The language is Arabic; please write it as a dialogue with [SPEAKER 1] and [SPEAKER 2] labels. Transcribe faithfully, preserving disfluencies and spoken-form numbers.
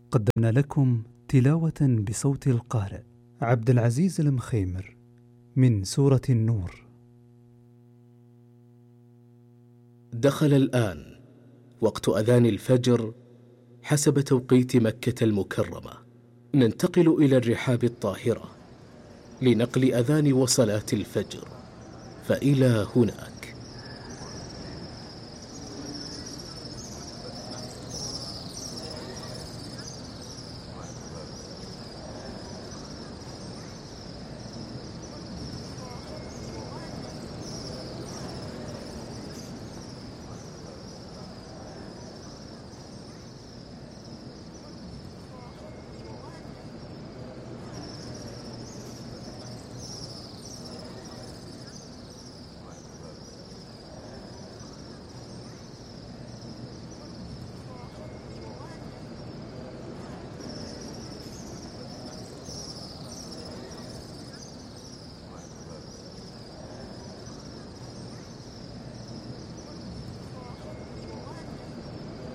[SPEAKER 1] قدمنا لكم تلاوة بصوت القارئ عبد العزيز المخيمر من سورة النور.
[SPEAKER 2] دخل الآن وقت أذان الفجر حسب توقيت مكة المكرمة. ننتقل إلى الرحاب الطاهرة لنقل أذان وصلاة الفجر، فإلى هناك.